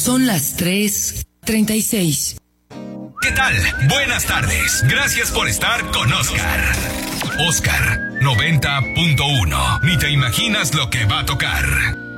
Son las 3:36. ¿Qué tal? Buenas tardes. Gracias por estar con Oscar. Oscar 90.1. Ni te imaginas lo que va a tocar.